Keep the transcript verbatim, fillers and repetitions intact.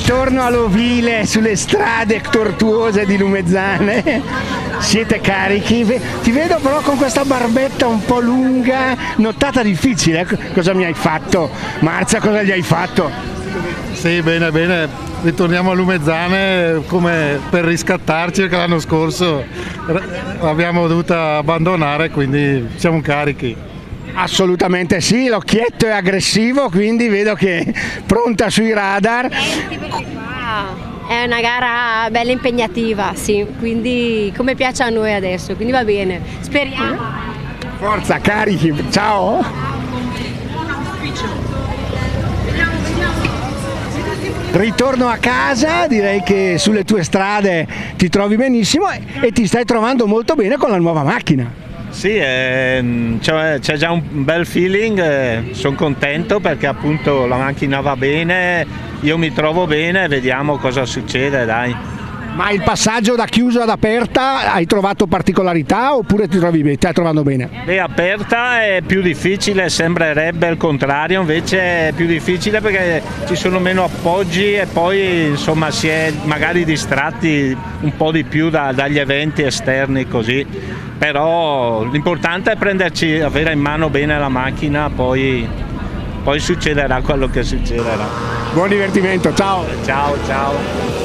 Ritorno all'ovile sulle strade tortuose di Lumezzane. Siete carichi? Ti vedo però con questa barbetta un po' lunga, nottata difficile. Cosa mi hai fatto? Marzia, cosa gli hai fatto? Sì, bene, bene. Ritorniamo a Lumezzane come per riscattarci, perché l'anno scorso l'abbiamo dovuta abbandonare, quindi siamo carichi. Assolutamente sì, l'occhietto è aggressivo, quindi vedo che è pronta sui radar. È una gara bella impegnativa, sì, quindi come piace a noi adesso, quindi va bene, speriamo. Forza, carichi, ciao! Ritorno a casa, direi che sulle tue strade ti trovi benissimo e ti stai trovando molto bene con la nuova macchina. Sì, eh, c'è già un bel feeling, eh, sono contento perché appunto la macchina va bene, io mi trovo bene, vediamo cosa succede, dai. Ma il passaggio da chiuso ad aperta hai trovato particolarità oppure ti trovi bene, stai trovando bene? Beh, aperta è più difficile, sembrerebbe il contrario, invece è più difficile perché ci sono meno appoggi e poi insomma si è magari distratti un po' di più da, dagli eventi esterni così. Però l'importante è prenderci, avere in mano bene la macchina, poi, poi succederà quello che succederà. Buon divertimento, ciao! Ciao, ciao!